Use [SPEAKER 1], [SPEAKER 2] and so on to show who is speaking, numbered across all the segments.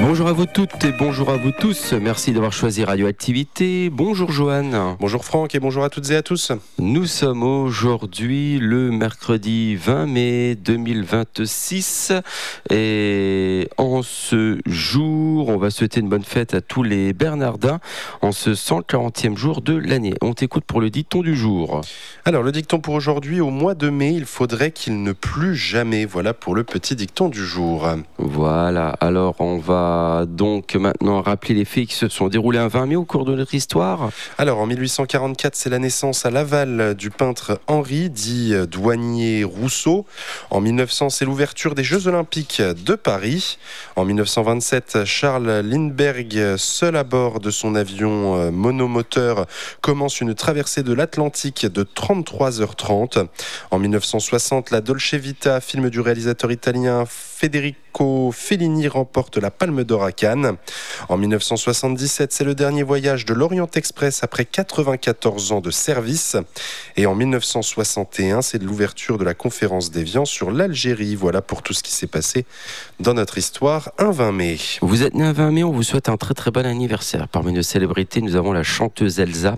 [SPEAKER 1] Bonjour à vous toutes et bonjour à vous tous. Merci d'avoir choisi Radioactivité. Bonjour Johan.
[SPEAKER 2] Bonjour Franck et bonjour à toutes et à tous.
[SPEAKER 1] Nous sommes aujourd'hui le mercredi 20 mai 2026 et en ce jour, on va souhaiter une bonne fête à tous les Bernardins en ce 140e jour de l'année. On t'écoute pour le dicton du jour.
[SPEAKER 2] Alors le dicton pour aujourd'hui, au mois de mai, il faudrait qu'il ne plût jamais. Voilà pour le petit dicton du jour.
[SPEAKER 1] Voilà, alors on va donc maintenant rappeler les faits qui se sont déroulés un 20 mai au cours de notre histoire.
[SPEAKER 2] Alors en 1844, c'est la naissance à Laval du peintre Henri, dit douanier Rousseau. En 1900, c'est l'ouverture des Jeux Olympiques de Paris. En 1927, Charles Lindbergh, seul à bord de son avion monomoteur, commence une traversée de l'Atlantique de 33h30. En 1960, la Dolce Vita, film du réalisateur italien Federico Fellini, remporte la Palme d'Or à Cannes. En 1977, c'est le dernier voyage de l'Orient Express après 94 ans de service. Et en 1961, c'est l'ouverture de la conférence d'Évian sur l'Algérie. Voilà pour tout ce qui s'est passé dans notre histoire un 20 mai.
[SPEAKER 1] Vous êtes né un 20 mai, on vous souhaite un très très bon anniversaire. Parmi nos célébrités, nous avons la chanteuse Elsa.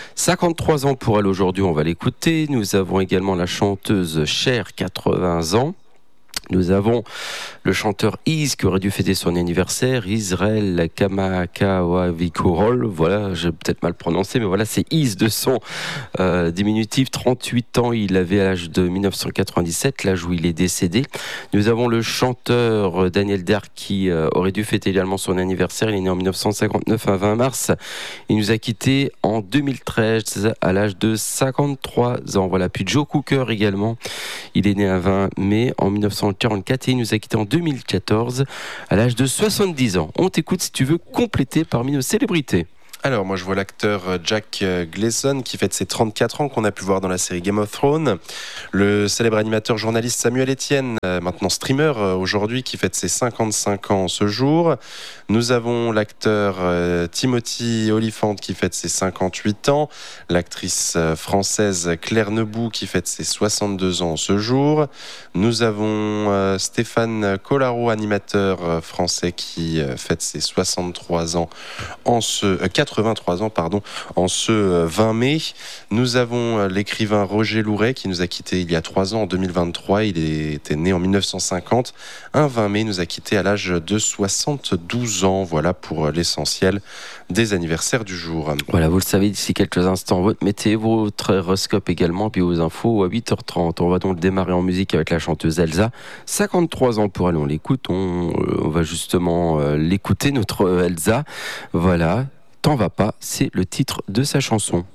[SPEAKER 1] 53 ans pour elle aujourd'hui, on va l'écouter. Nous avons également la chanteuse Cher, 80 ans. Nous avons le chanteur Iz qui aurait dû fêter son anniversaire, Israël Kamakawavikorol. Voilà, j'ai peut-être mal prononcé, mais voilà, c'est Iz de son diminutif. 38 ans, il avait à l'âge de 1997, l'âge où il est décédé. Nous avons le chanteur Daniel Dark qui aurait dû fêter également son anniversaire. Il est né en 1959, à 20 mars. Il nous a quittés en 2013 à l'âge de 53 ans. Voilà, puis Joe Cooker également. Il est né à 20 mai en 1944 et il nous a quitté en 2014 à l'âge de 70 ans. On t'écoute si tu veux compléter parmi nos célébrités.
[SPEAKER 2] Alors moi je vois l'acteur Jack Gleason qui fête ses 34 ans, qu'on a pu voir dans la série Game of Thrones. Le célèbre animateur journaliste Samuel Etienne, maintenant streamer aujourd'hui, qui fête ses 55 ans ce jour. Nous avons l'acteur Timothy Olyphant qui fête ses 58 ans. L'actrice française Claire Nebout qui fête ses 62 ans ce jour. Nous avons Stéphane Collaro, animateur français, qui fête ses 63 ans en ce 83 ans en ce 20 mai. Nous avons l'écrivain Roger Louret qui nous a quittés il y a 3 ans, en 2023. Il était né en 1950. Un 20 mai, nous a quittés à l'âge de 72 ans. Voilà pour l'essentiel des anniversaires du jour.
[SPEAKER 1] Voilà, vous le savez, d'ici quelques instants, votre météo, votre horoscope également, puis vos infos à 8h30. On va donc démarrer en musique avec la chanteuse Elsa. 53 ans pour elle, on l'écoute. On va justement l'écouter, notre Elsa. Voilà. T'en vas pas, c'est le titre de sa chanson.